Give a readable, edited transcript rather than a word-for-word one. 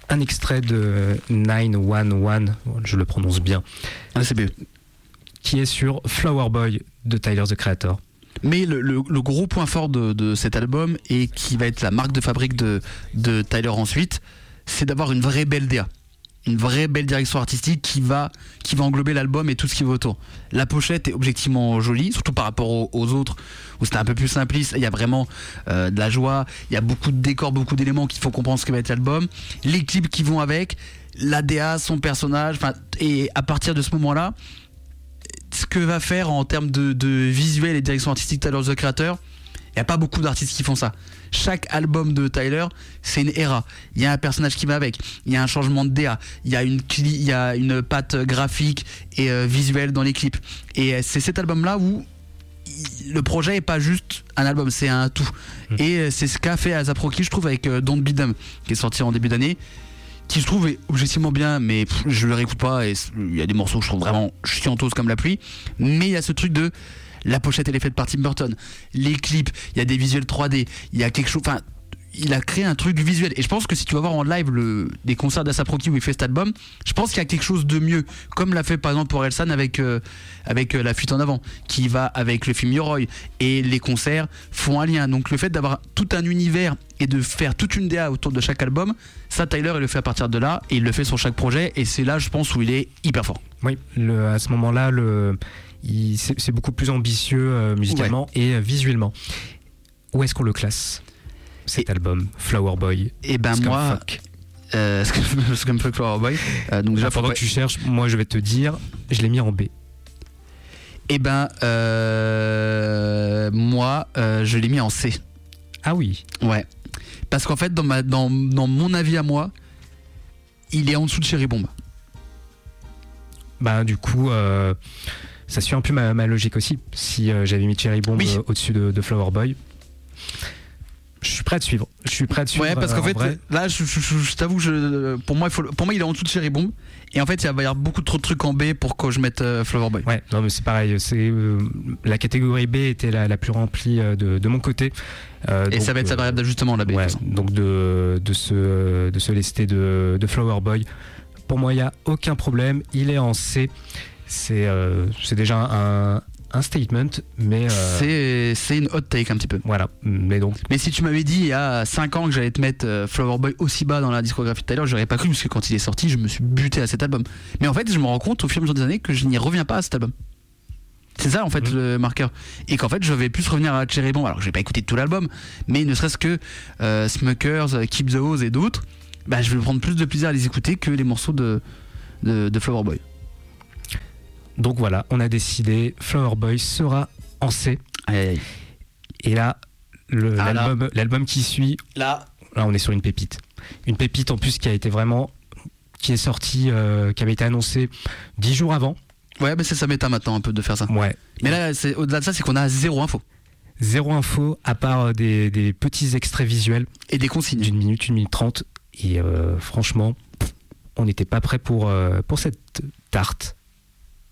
un extrait de 911, je le prononce bien, c'est bien. Qui est sur Flower Boy de Tyler the Creator. Mais le gros point fort de cet album, et qui va être la marque de fabrique de Tyler ensuite, c'est d'avoir une vraie belle DA. Une vraie belle direction artistique qui va englober l'album et tout ce qui va autour. La pochette est objectivement jolie, surtout par rapport aux autres où c'était un peu plus simpliste. Il y a vraiment de la joie, il y a beaucoup de décors, beaucoup d'éléments qui font comprendre ce que va être l'album, les clips qui vont avec, la DA, son personnage, et à partir de ce moment-là, ce que va faire en termes de visuel et de direction artistique Tyler the Creator, il n'y a pas beaucoup d'artistes qui font ça. Chaque album de Tyler, c'est une era. Il y a un personnage qui va avec, il y a un changement de DA, il y a une patte graphique et visuelle dans les clips. Et c'est cet album-là où le projet n'est pas juste un album, c'est un tout. Et c'est ce qu'a fait A$AP Rocky, je trouve, avec Don't Be Dumb, qui est sorti en début d'année, qui je trouve est objectivement bien, mais je le réécoute pas, et il y a des morceaux que je trouve vraiment chiantos comme la pluie. Mais il y a ce truc de la pochette, elle est faite par Tim Burton, les clips, il y a des visuels 3D, il y a quelque chose, enfin il a créé un truc visuel, et je pense que si tu vas voir en live des concerts d'A$AP Rocky où il fait cet album, je pense qu'il y a quelque chose de mieux, comme l'a fait par exemple pour Orelsan avec La Fuite en Avant, qui va avec le film Yoroi, et les concerts font un lien. Donc le fait d'avoir tout un univers et de faire toute une DA autour de chaque album, ça Tyler il le fait à partir de là, et il le fait sur chaque projet, et c'est là je pense où il est hyper fort. Oui, à ce moment-là, c'est beaucoup plus ambitieux musicalement et visuellement. Où est-ce qu'on le classe, cet album, Flower Boy? Et ben moi, Scumfuck Flower Boy. Donc déjà, pendant que tu cherches, moi je vais te dire, je l'ai mis en B. Et ben moi, je l'ai mis en C. Ah oui. Ouais. Parce qu'en fait, dans mon avis à moi, il est en dessous de Cherry Bomb. Bah du coup. Ça suit un peu ma logique aussi. Si j'avais mis Cherry Bomb au-dessus de Flower Boy, je suis prêt à te suivre. Ouais, parce qu'en fait, là, je t'avoue, pour moi, il est en dessous de Cherry Bomb. Et en fait, il va y avoir beaucoup trop de trucs en B pour que je mette Flower Boy. Ouais, non, mais c'est pareil. La catégorie B était la plus remplie de mon côté. Et donc, ça va être sa variable d'ajustement, la B. Ouais, donc de se lester de Flower Boy. Pour moi, il n'y a aucun problème. Il est en C. C'est déjà un statement, mais c'est une hot take un petit peu. Voilà. Mais si tu m'avais dit il y a 5 ans que j'allais te mettre Flower Boy aussi bas dans la discographie de Tyler, j'aurais pas cru, parce que quand il est sorti, je me suis buté à cet album. Mais en fait, je me rends compte au fur et à mesure des années que je n'y reviens pas à cet album. C'est ça en fait le marqueur, et qu'en fait je vais plus revenir à Cherry Bomb. Alors j'ai pas écouté tout l'album, mais ne serait-ce que Smuckers, Keep the Hose et d'autres, bah, je vais prendre plus de plaisir à les écouter que les morceaux de Flower Boy. Donc voilà, on a décidé, Flower Boy sera en C. Aïe. Et là, l'album qui suit, là on est sur une pépite. Une pépite en plus qui est sortie, qui avait été annoncée 10 jours avant. Ouais, mais ça m'étonne maintenant un peu de faire ça. Ouais. Mais là, au-delà de ça, c'est qu'on a zéro info. Zéro info, à part des petits extraits visuels. Et des consignes. D'une minute 30. Et franchement, on n'était pas prêt pour cette tarte.